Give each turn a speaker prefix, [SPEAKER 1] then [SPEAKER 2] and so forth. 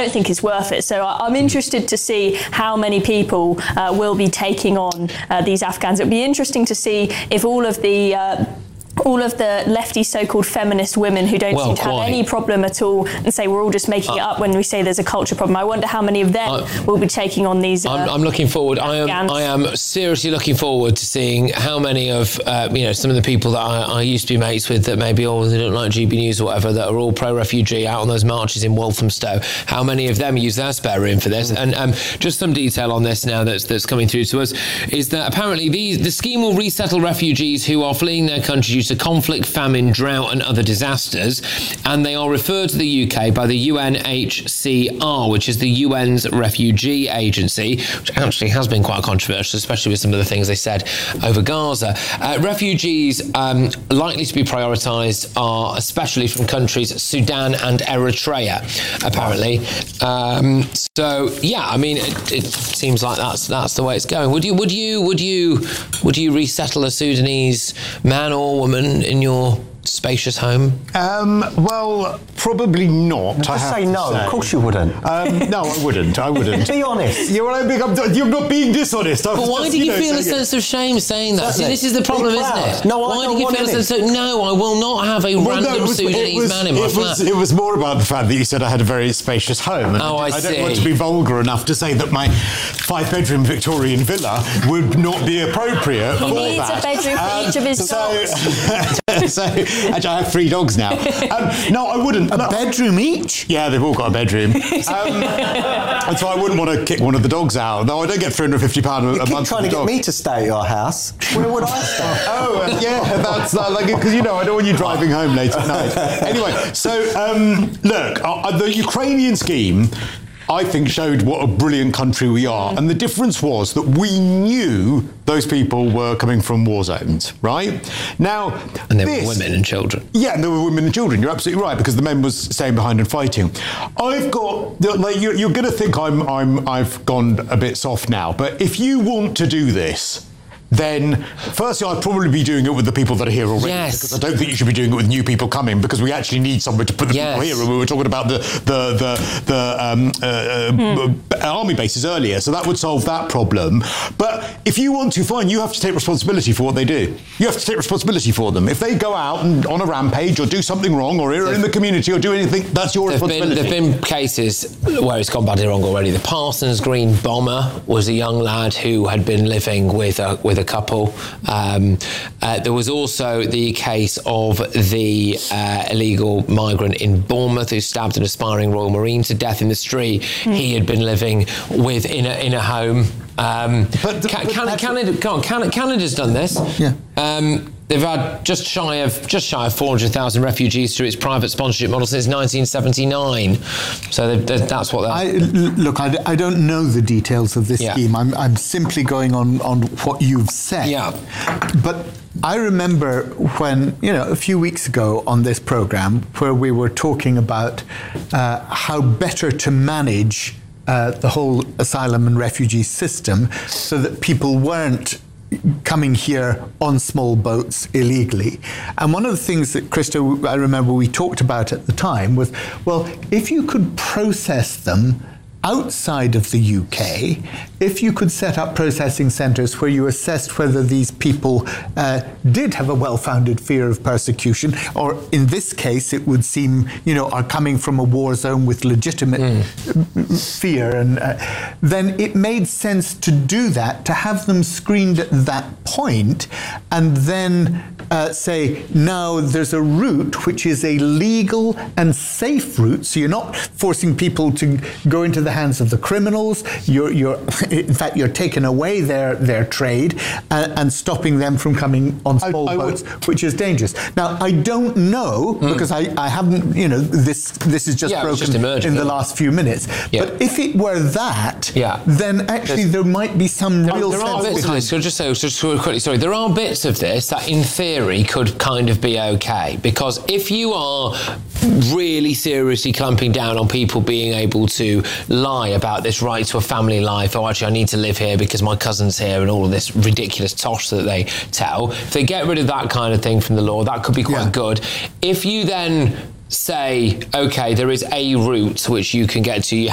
[SPEAKER 1] don't think it's worth it. So I'm interested to see how many people will be taking on these Afghans. It'll be interesting to see if all of the lefty so-called feminist women who don't seem to have any problem at all and say we're all just making it up when we say there's a culture problem. I wonder how many of them will be taking on these
[SPEAKER 2] I'm looking forward. I am seriously looking forward to seeing how many of some of the people that I used to be mates with that maybe they don't like GB News or whatever, that are all pro-refugee out on those marches in Walthamstow, how many of them use their spare room for this. And just some detail on this now that's coming through to us is that apparently the scheme will resettle refugees who are fleeing their country due to conflict, famine, drought and other disasters, and they are referred to the UK by the UNHCR, which is the UN's refugee agency, which actually has been quite controversial, especially with some of the things they said over Gaza. Refugees likely to be prioritised are especially from countries Sudan and Eritrea, apparently. It seems like that's the way it's going. Would you resettle a Sudanese man or woman in your spacious home?
[SPEAKER 3] Well, probably not.
[SPEAKER 4] Just say no. Of course you wouldn't.
[SPEAKER 3] No, I wouldn't.
[SPEAKER 4] Be honest.
[SPEAKER 3] You're not being dishonest.
[SPEAKER 2] But why do you feel a sense of shame saying that? See, this is the problem, isn't it?
[SPEAKER 4] No,
[SPEAKER 2] why do you feel a sense of no? I will not have a random Sudanese man in my flat.
[SPEAKER 3] It was more about the fact that you said I had a very spacious home. And I don't want to be vulgar enough to say that my 5-bedroom Victorian villa would not be appropriate.
[SPEAKER 1] He needs a bedroom for each of his dogs.
[SPEAKER 3] Actually, I have 3 dogs now. No, I wouldn't.
[SPEAKER 4] A bedroom each?
[SPEAKER 3] Yeah, they've all got a bedroom. And so I wouldn't want to kick one of the dogs out. Though I don't get £350 a month.
[SPEAKER 4] You keep trying to get me to stay at your house. Where would I stay?
[SPEAKER 3] That's like, because I don't want you driving home late at night. Anyway, so look, the Ukrainian scheme, I think, showed what a brilliant country we are. And the difference was that we knew those people were coming from war zones, right? Now,
[SPEAKER 2] and there were women and children.
[SPEAKER 3] Yeah, and there were women and children. You're absolutely right, because the men was staying behind and fighting. I've got, you're going to think I've gone a bit soft now, but if you want to do this, then firstly, I'd probably be doing it with the people that are here already.
[SPEAKER 2] Yes.
[SPEAKER 3] Because I don't think you should be doing it with new people coming, because we actually need somewhere to put the people here. And we were talking about the army bases earlier, so that would solve that problem. But if you want to, fine, you have to take responsibility for what they do. You have to take responsibility for them. If they go out and on a rampage or do something wrong or are in the community or do anything, that's your responsibility.
[SPEAKER 2] There've been cases where it's gone badly wrong already. The Parsons Green bomber was a young lad who had been living with a couple. There was also the case of the illegal migrant in Bournemouth who stabbed an aspiring Royal Marine to death in the street. He had been living in a home. Canada's done this.
[SPEAKER 4] Yeah.
[SPEAKER 2] They've had just shy of 400,000 refugees through its private sponsorship model since 1979. So that's what they're...
[SPEAKER 4] Look, I don't know the details of this scheme. I'm simply going on what you've said.
[SPEAKER 2] Yeah.
[SPEAKER 4] But I remember when, a few weeks ago on this programme, where we were talking about how better to manage the whole asylum and refugee system so that people weren't coming here on small boats illegally. And one of the things that, Krista, I remember we talked about at the time was, well, if you could process them outside of the UK, if you could set up processing centres where you assessed whether these people did have a well-founded fear of persecution, or in this case, it would seem, are coming from a war zone with legitimate fear, and then it made sense to do that, to have them screened at that point, and then say, now there's a route which is a legal and safe route, so you're not forcing people to go into the hands of the criminals. In fact, you're taking away their trade and stopping them from coming on small boats, which is dangerous. Now, I don't know, because I haven't, this is just broken in the last few minutes. Yeah. But if it were that, then actually there might be some real sense behind it.
[SPEAKER 2] There are bits of this that, in theory, could kind of be okay, because if you are really seriously clamping down on people being able to lie about this right to a family life, actually I need to live here because my cousin's here, and all of this ridiculous tosh that they tell, if they get rid of that kind of thing from the law, that could be quite good. If you then say, okay, there is a route which you can get to, you